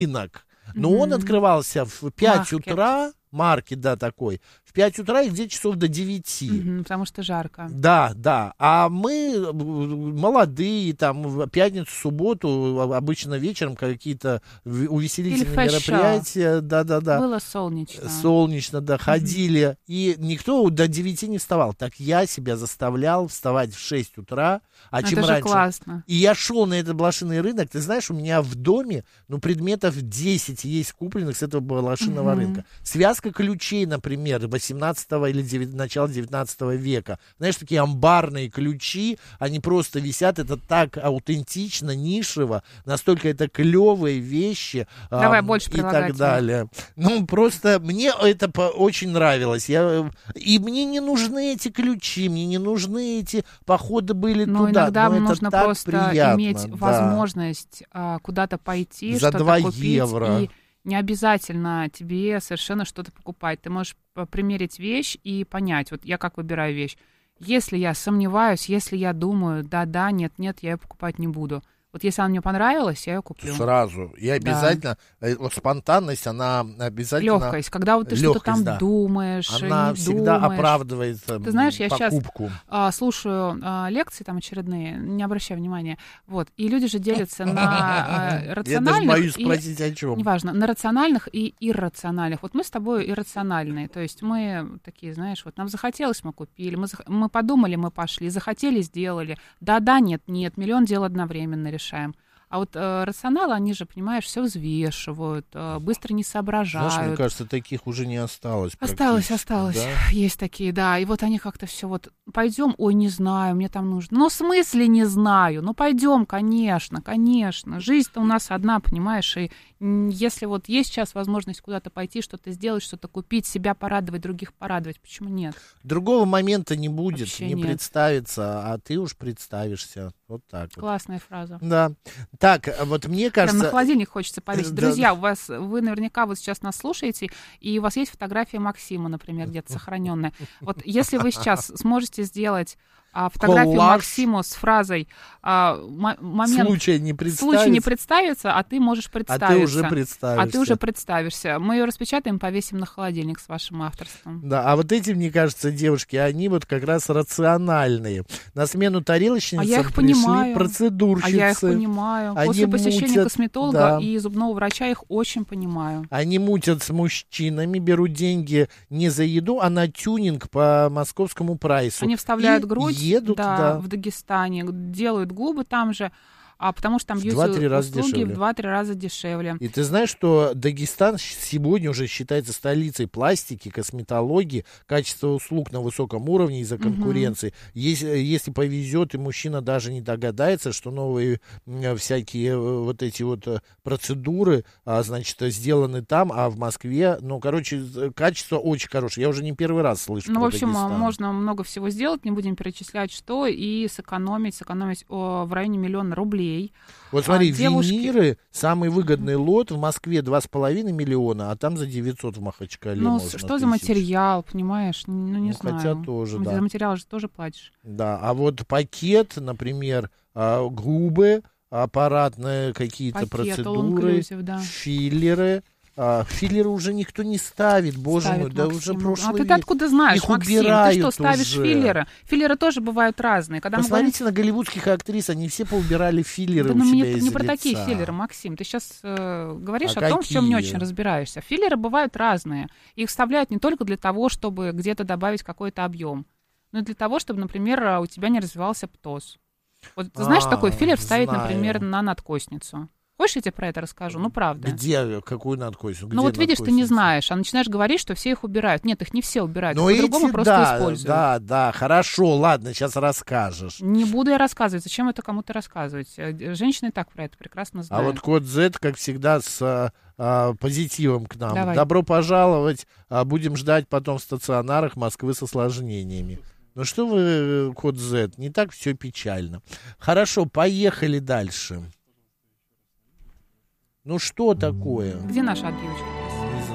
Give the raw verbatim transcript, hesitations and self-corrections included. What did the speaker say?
рынок. Но mm-hmm. он открывался в пять утра, маркет, да, такой, в пять утра и где-то часов до девяти. Mm-hmm, потому что жарко. Да, да. А мы молодые, там, в пятницу, субботу, обычно вечером какие-то увеселительные мероприятия. Да, да, да. Было солнечно. Солнечно, да, ходили. Mm-hmm. И никто до девяти не вставал. Так я себя заставлял вставать в шесть утра. А чем это раньше. Же классно. И я шел на этот блошиный рынок. Ты знаешь, у меня в доме, ну, предметов десять есть купленных с этого блошиного mm-hmm. рынка. Связка ключей, например, восемнадцатого или девятнадцатого, начала девятнадцатого века. Знаешь, такие амбарные ключи, они просто висят. Это так аутентично, нишево. Настолько это клевые вещи. Давай эм, больше и так прилагательных. далее. Ну, просто мне это по- очень нравилось. Я, и мне не нужны эти ключи, мне не нужны эти походы были Но туда. иногда Но нужно это так просто приятно, иметь да. возможность а, куда-то пойти, За что-то два купить. евро. И не обязательно тебе совершенно что-то покупать. Ты можешь примерить вещь и понять. Вот я как выбираю вещь. Если я сомневаюсь, если я думаю, да-да, нет-нет, я ее покупать не буду. Вот если она мне понравилась, я ее куплю. Сразу. И обязательно, да. Вот спонтанность, она обязательно... Легкость. Когда вот ты Легкость, что-то там да. думаешь, она не всегда думаешь. оправдывает Ты знаешь, я покупку. сейчас а, слушаю а, лекции там очередные, не обращай внимания. Вот. И люди же делятся на а, рациональных... Я даже боюсь и, спросить, о чем. Неважно, на рациональных и иррациональных. Вот мы с тобой иррациональные. То есть мы такие, знаешь, вот нам захотелось, мы купили, мы, зах... мы подумали, мы пошли, захотели, сделали. Да-да, нет-нет, миллион дел одновременно решаем. А вот э, рационалы, они же, понимаешь, все взвешивают, э, быстро не соображают. Знаешь, мне кажется, таких уже не осталось. Осталось, осталось. Да? Есть такие, да. И вот они как-то все вот, пойдем, ой, не знаю, мне там нужно. Ну, в смысле не знаю? Ну, пойдем, конечно, конечно. Жизнь-то у нас одна, понимаешь, и если вот есть сейчас возможность куда-то пойти, что-то сделать, что-то купить, себя порадовать, других порадовать, почему нет? Другого момента не будет, Вообще не нет. представится, а ты уж представишься. Вот так вот. Классная фраза. Да. Так, вот мне кажется... Прям на холодильник хочется повесить. Да. Друзья, у вас, вы наверняка вот сейчас нас слушаете, и у вас есть фотография Максима, например, где-то сохраненная. Вот если вы сейчас сможете сделать а, фотографию Коллаж. Максиму с фразой а, м- момент... Случай не представится. Случай не представится, а ты можешь представиться. А ты уже представишься. А ты уже представишься. Мы ее распечатаем, повесим на холодильник с вашим авторством. Да, а вот эти, мне кажется, девушки, они вот как раз рациональные. На смену тарелочницам а я их пришли понимаю. процедурщицы. А я их понимаю. Они После посещения мутят, косметолога да. и зубного врача их очень понимаю. Они мутят с мужчинами, берут деньги не за еду, а на тюнинг по московскому прайсу. Они вставляют и грудь едут, да, да. в Дагестане, делают губы там же, а потому что там В два-три раза бьюти-услуги дешевле. в два-три раза дешевле. И ты знаешь, что Дагестан сегодня уже считается столицей пластики, косметологии, качества услуг на высоком уровне из-за конкуренции. Угу. Если, если повезет, и мужчина даже не догадается, что новые всякие вот эти вот процедуры, а, значит, сделаны там, а в Москве, ну, короче, качество очень хорошее. Я уже не первый раз слышу Ну, про в общем, Дагестан. можно много всего сделать, не будем перечислять, что, и сэкономить, сэкономить о, в районе миллиона рублей. Вот смотри, а, девушки... виниры, самый выгодный лот в Москве два с половиной миллиона, а там за девятьсот в Махачкале Ну, можно. что тысяч. за материал, понимаешь? Ну, не ну, знаю. Хотя тоже, За да. материал же тоже платишь. Да, а вот пакет, например, а, губы, аппаратные какие-то Пакет, процедуры, all-inclusive, да. филлеры. А, филлеры уже никто не ставит, боже Ставит, мой, да Максим. уже прошлый А ты век. откуда знаешь, Их Максим? убирают Ты что, ставишь уже. филлеры? Филлеры тоже бывают разные. Когда Посмотрите мы говорим... на голливудских актрис, они все поубирали филлеры Да, у ну, себя не, из не про лица. такие филлеры, Максим. Ты сейчас э, говоришь А о том, в чем не какие? очень разбираешься. Филлеры бывают разные. Их вставляют не только для того, чтобы где-то добавить какой-то объем, но и для того, чтобы, например, у тебя не развивался птоз. Вот ты знаешь, А, такой филлер вставить, знаю. например, на надкосницу. Хочешь, я тебе про это расскажу? Ну, правда. Где? Какую надкосницу? Ну, вот видишь, ты не знаешь, а начинаешь говорить, что все их убирают. Нет, их не все убирают, Ну, их по-другому эти, просто да, используют. да, да, хорошо, ладно, сейчас расскажешь. Не буду я рассказывать. Зачем это кому-то рассказывать? Женщины и так про это прекрасно знают. А вот код Z, как всегда, с а, а, позитивом к нам. Давай. Добро пожаловать. А, будем ждать потом в стационарах Москвы с осложнениями. Ну что вы, код Z, не так все печально. Хорошо, поехали дальше. Ну что такое? Где наша отбивочка?